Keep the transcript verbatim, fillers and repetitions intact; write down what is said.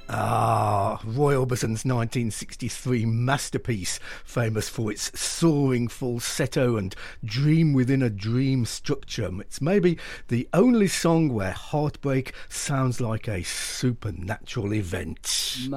Ah, Roy Orbison's nineteen sixty-three masterpiece, famous for its soaring falsetto and dream within a dream structure. It's maybe the only song where heartbreak sounds like a supernatural event.